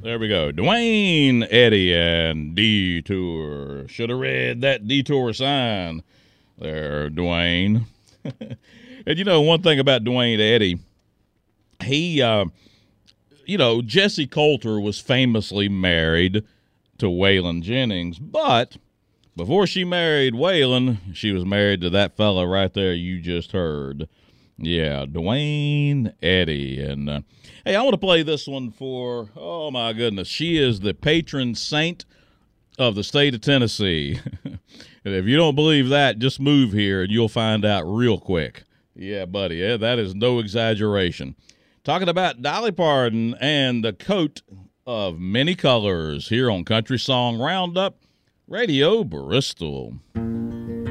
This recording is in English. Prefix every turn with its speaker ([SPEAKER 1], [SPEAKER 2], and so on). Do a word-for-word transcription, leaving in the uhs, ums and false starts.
[SPEAKER 1] There we go. Dwayne, Eddie, and Detour. Should have read that Detour sign there, Dwayne. And you know, one thing about Dwayne Eddie, he, uh, you know, Jessie Coulter was famously married to Waylon Jennings, but before she married Waylon, she was married to that fella right there you just heard. Yeah, Dwayne Eddie. And, uh, hey, I want to play this one for, oh, my goodness, she is the patron saint of the state of Tennessee. And if you don't believe that, just move here and you'll find out real quick. Yeah, buddy, yeah, that is no exaggeration. Talking about Dolly Parton and the coat of many colors here on Country Song Roundup, Radio Bristol.